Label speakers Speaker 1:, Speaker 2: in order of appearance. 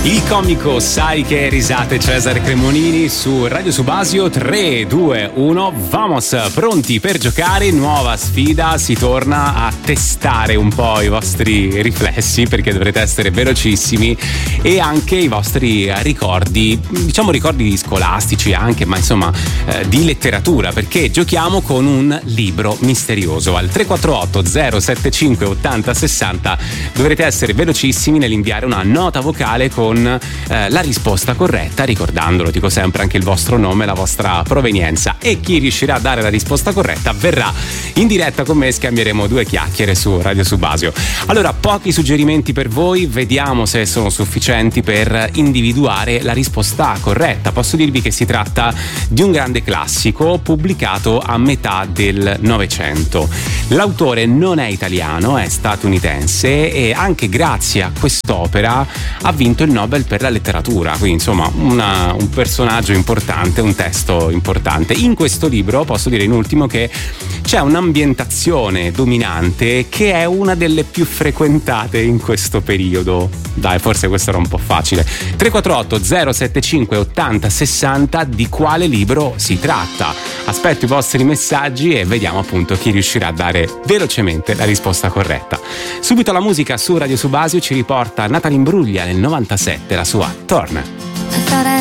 Speaker 1: Il comico Sai che risate, Cesare Cremonini su Radio Subasio. 3, 2, 1, vamos, pronti per giocare, nuova sfida, si torna a testare un po' i vostri riflessi perché dovrete essere velocissimi e anche i vostri ricordi, diciamo ricordi scolastici anche, ma insomma di letteratura, perché giochiamo con un libro misterioso. Al 348 075 80 60 dovrete essere velocissimi nell'inviare una nota vocale con la risposta corretta, ricordandolo, dico sempre, anche il vostro nome e la vostra provenienza, e chi riuscirà a dare la risposta corretta verrà in diretta con me, scambieremo due chiacchiere su Radio Subasio. Allora, pochi suggerimenti per voi, vediamo se sono sufficienti per individuare la risposta corretta. Posso dirvi che si tratta di un grande classico pubblicato a metà del Novecento. L'autore non è italiano, è statunitense e anche grazie a quest'opera ha vinto il Nobel per la letteratura, quindi insomma un personaggio importante, un testo importante. In questo libro posso dire in ultimo che c'è un'ambientazione dominante che è una delle più frequentate in questo periodo. Dai, forse questo era un po' facile. 348 075 80 60, di quale libro si tratta? Aspetto i vostri messaggi e vediamo appunto chi riuscirà a dare velocemente la risposta corretta. Subito la musica su Radio Subasio ci riporta Natalie Imbruglia nel 97, la sua Torna.
Speaker 2: I thought I